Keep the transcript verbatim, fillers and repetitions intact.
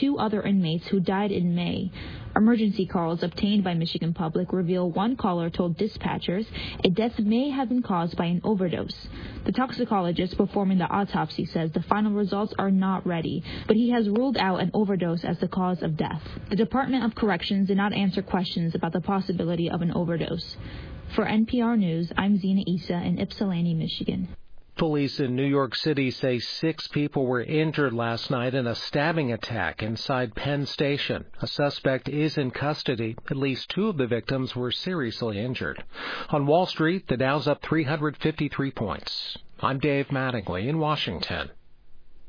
two other inmates who died in May. Emergency calls obtained by Michigan Public reveal one caller told dispatchers a death may have been caused by an overdose. The toxicologist performing the autopsy says the final results are not ready, but he has ruled out an overdose as the cause of death. The Department of Corrections did not answer questions about the possibility of an overdose. For N P R News, I'm Zena Issa in Ypsilanti, Michigan. Police in New York City say six people were injured last night in a stabbing attack inside Penn Station. A suspect is in custody. At least two of the victims were seriously injured. On Wall Street, the Dow's up three hundred fifty-three points. I'm Dave Mattingly in Washington.